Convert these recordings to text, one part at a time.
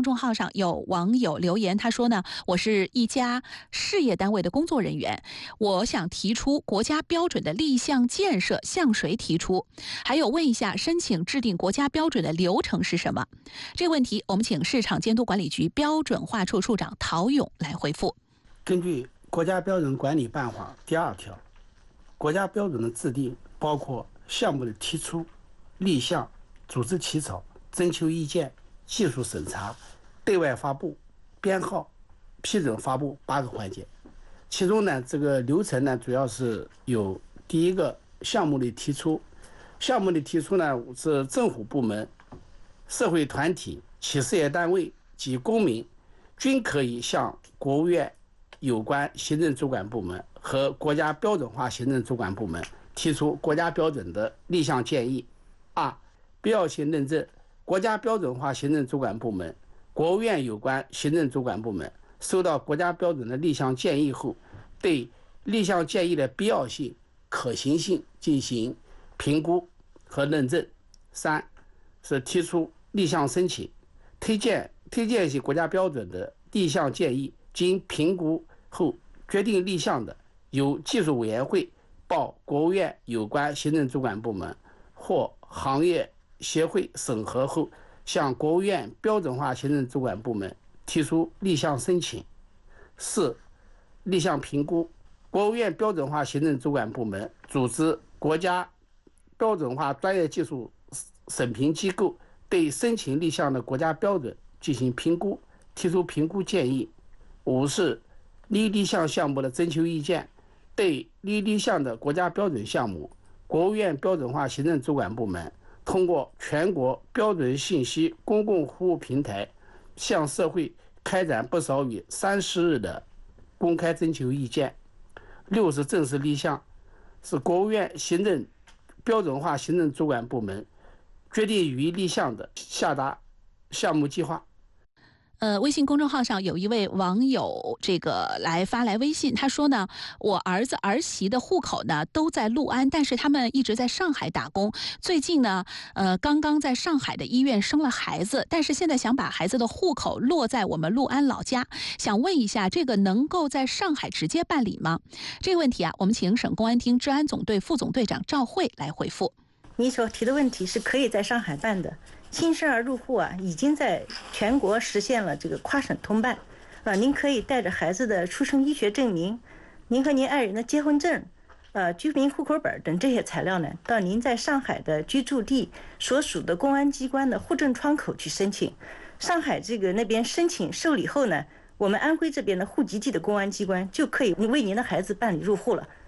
众号上有网友留言，他说呢，我是一家事业单位的工作人员，我想提出国家标准的立项建设向谁提出？还有问一下，申请制定国家标准的流程是什么？这个问题，我们请市场监督管理局标准化处处长陶勇来回复。 根据国家标准管理办法第2条，国家标准的制定包括项目的提出、立项、组织起草、征求意见、技术审查、对外发布、编号、批准发布8个环节。其中呢，这个流程呢，主要是有第一个项目的提出。项目的提出呢，是政府部门、社会团体、企事业单位及公民均可以向国务院有关行政主管部门和国家标准化行政主管部门提出国家标准的立项建议。必要性认证，国家标准化行政主管部门、国务院有关行政主管部门收到国家标准的立项建议后，对立项建议的必要性、可行性进行评估和认证。3是提出立项申请，推荐系国家标准的立项建议经评估后决定立项的，由技术委员会报国务院有关行政主管部门或行业协会审核后，向国务院标准化行政主管部门提出立项申请。4立项评估，国务院标准化行政主管部门组织国家标准化专业技术审评机构对申请立项的国家标准进行评估，提出评估建议。5是立项项目的征求意见，对立项的国家标准项目，国务院标准化行政主管部门通过全国标准信息公共服务平台向社会开展不少于30日的公开征求意见。6是正式立项，是国务院标准化行政主管部门决定予以立项的，下达项目计划。 微信公众号上有一位网友发来微信，他说呢，我儿子儿媳的户口呢都在六安，但是他们一直在上海打工。最近呢，刚刚在上海的医院生了孩子，但是现在想把孩子的户口落在我们六安老家，想问一下，这个能够在上海直接办理吗？这个问题啊，我们请省公安厅治安总队副总队长赵慧来回复。 你所提的问题是可以在上海办的。新生儿入户啊，已经在全国实现了这个跨省通办您可以带着孩子的出生医学证明、您和您爱人的结婚证、居民户口本等这些材料呢，到您在上海的居住地所属的公安机关的户政窗口去申请。上海那边申请受理后呢，我们安徽这边的户籍地的公安机关就可以为您的孩子办理入户了。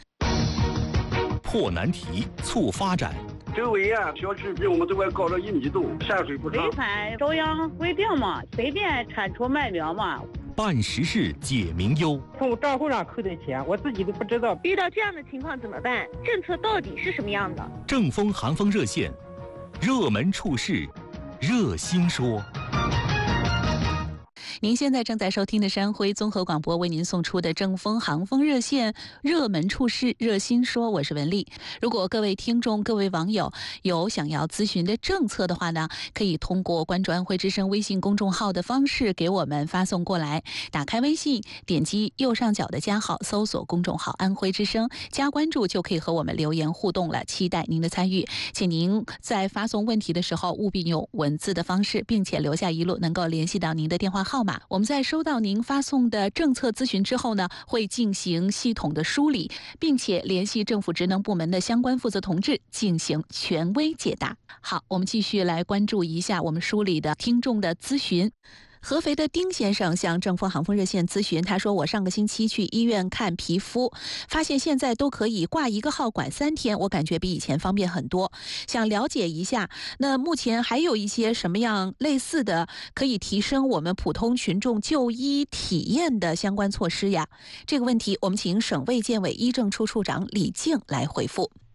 破难题，促发展。 周围小区比我们这块高了1米多，山水不长。 违反中央规定嘛，随便铲除卖苗嘛。 办实事解民忧， 从账户上扣的钱，我自己都不知道。 遇到这样的情况怎么办？政策到底是什么样的？ 正风寒风热线，热门处事，热心说。 您现在正在收听的是安徽综合广播为您送出的正风行风热线，热门处事热心说，我是文丽。如果各位听众、各位网友有想要咨询的政策的话呢，可以通过关注安徽之声微信公众号的方式给我们发送过来。打开微信，点击右上角的加号，搜索公众号安徽之声，加关注就可以和我们留言互动了，期待您的参与。请您在发送问题的时候务必用文字的方式，并且留下一路能够联系到您的电话号码。我们在收到您发送的政策咨询之后呢，会进行系统的梳理，并且联系政府职能部门的相关负责同志进行权威解答。好，我们继续来关注一下我们梳理的听众的咨询。合肥的丁先生向正风行风热线咨询，他说我上个星期去医院看皮肤，发现现在都可以挂一个号管3天，我感觉比以前方便很多，想了解一下，那目前还有一些什么样类似的可以提升我们普通群众就医体验的相关措施呀？这个问题我们请省卫健委医政处处长李静来回复。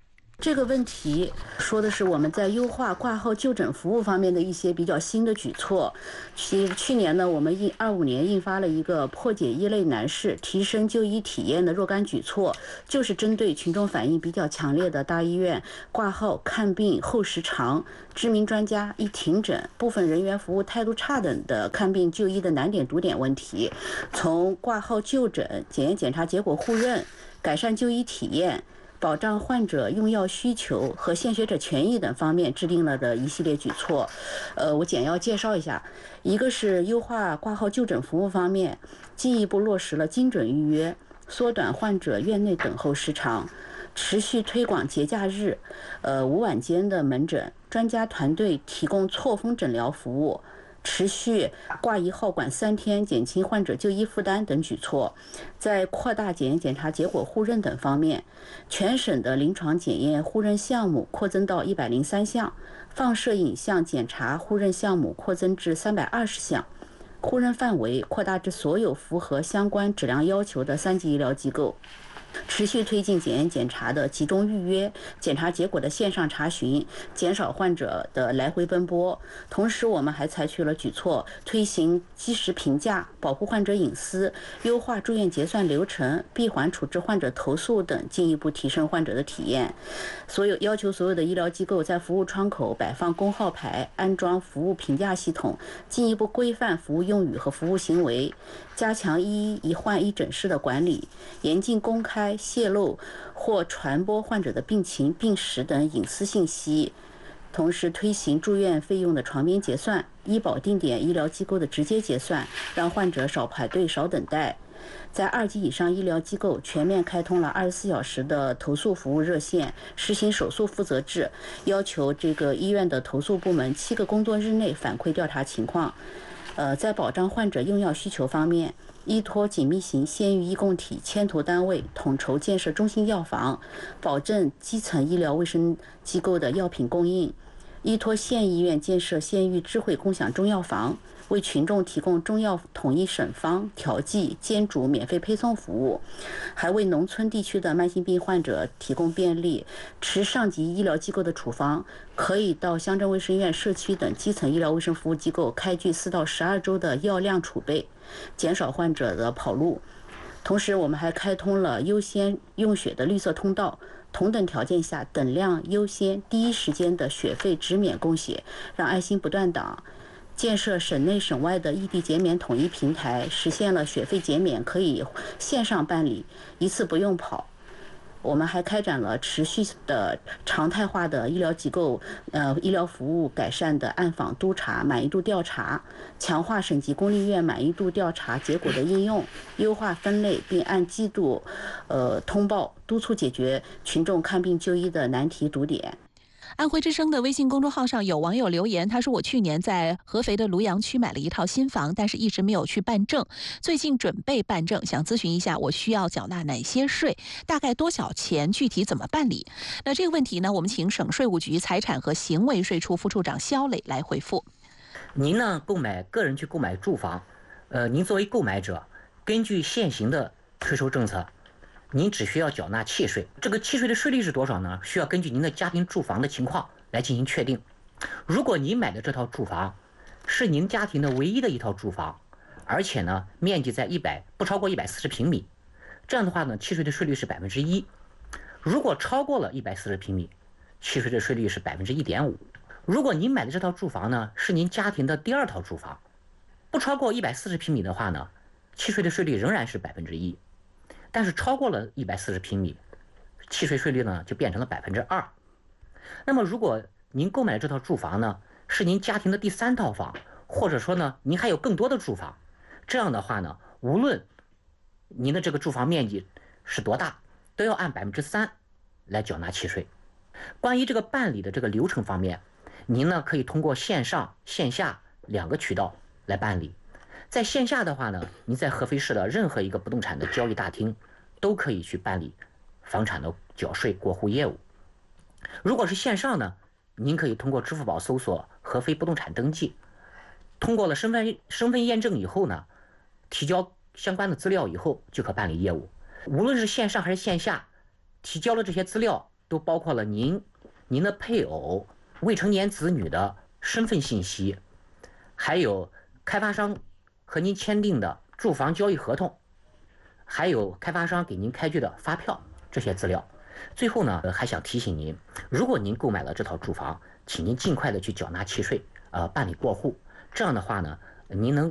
这个问题说的是我们在优化挂号就诊服务方面的一些比较新的举措。去年呢，我们25年印发了一个破解医类难事、提升就医体验的若干举措，就是针对群众反映比较强烈的大医院挂号看病候时长、知名专家一停诊、部分人员服务态度差等的看病就医的难点堵点问题，从挂号就诊、检验检查结果互认、改善就医体验、保障患者用药需求和献血者权益等方面制定了的一系列举措。我简要介绍一下。一个是优化挂号就诊服务方面，进一步落实了精准预约，缩短患者院内等候时长，持续推广节假日、午晚间的门诊，专家团队提供错峰诊疗服务，持续挂一号管3天，减轻患者就医负担等举措。在扩大检验检查结果互认等方面，全省的临床检验互认项目扩增到103项，放射影像检查互认项目扩增至320项，互认范围扩大至所有符合相关质量要求的3级医疗机构。持续推进检验检查的集中预约、检查结果的线上查询，减少患者的来回奔波。同时，我们还采取了举措，推行及时评价，保护患者隐私，优化住院结算流程，闭环处置患者投诉等，进一步提升患者的体验。要求所有的医疗机构在服务窗口摆放公号牌，安装服务评价系统，进一步规范服务用语和服务行为，加强一患一诊室的管理，严禁公开、泄露或传播患者的病情、病史等隐私信息。同时推行住院费用的床边结算、医保定点医疗机构的直接结算，让患者少排队、少等待。在2级以上医疗机构全面开通了24小时的投诉服务热线，实行手术负责制，要求这个医院的投诉部门7个工作日内反馈调查情况。在保障患者用药需求方面，依托紧密型县域医共体牵头单位统筹建设中心药房，保证基层医疗卫生机构的药品供应；依托县医院建设县域智慧共享中药房，为群众提供中药统一审方、调剂、煎煮免费配送服务，还为农村地区的慢性病患者提供便利。持上级医疗机构的处方，可以到乡镇卫生院、社区等基层医疗卫生服务机构开具4到12周的药量储备，减少患者的跑路。同时，我们还开通了优先用血的绿色通道，同等条件下等量优先、第一时间的血费直免供血，让爱心不断档。建设省内省外的异地减免统一平台，实现了血费减免可以线上办理，一次不用跑。我们还开展了持续的常态化的医疗机构医疗服务改善的暗访督查、满意度调查，强化省级公立医院满意度调查结果的应用，优化分类并按季度通报，督促解决群众看病就医的难题堵点。 安徽之声的微信公众号上有网友留言，他说我去年在合肥的庐阳区买了一套新房，但是一直没有去办证，最近准备办证，想咨询一下我需要缴纳哪些税，大概多少钱，具体怎么办理。那这个问题呢，我们请省税务局财产和行为税处副处长肖磊来回复。 您呢个人去购买住房，您作为购买者，根据现行的税收政策，您只需要缴纳契税。这个契税的税率是多少呢？需要根据您的家庭住房的情况来进行确定。如果您买的这套住房是您家庭的唯一的一套住房，而且呢面积在不超过140平米，这样的话呢，契税的税率是1%。如果超过了140平米，契税的税率是1.5%。如果您买的这套住房呢是您家庭的第2套住房，不超过140平米的话呢，契税的税率仍然是1%。但是超过了140平米，契税税率呢就变成了2%。那么如果您购买的这套住房呢是您家庭的第3套房，或者说呢您还有更多的住房，这样的话呢，无论您的这个住房面积是多大，都要按3%来缴纳契税。关于这个办理的这个流程方面，您呢可以通过线上线下2个渠道来办理。在线下的话呢，您在合肥市的任何一个不动产的交易大厅都可以去办理房产的缴税过户业务。如果是线上呢，您可以通过支付宝搜索合肥不动产登记，通过了身份验证以后呢，提交相关的资料以后就可办理业务。无论是线上还是线下，提交了这些资料都包括了您的配偶、未成年子女的身份信息，还有开发商和您签订的住房交易合同，还有开发商给您开具的发票这些资料。最后呢，还想提醒您，如果您购买了这套住房，请您尽快的去缴纳契税，办理过户。这样的话呢，您能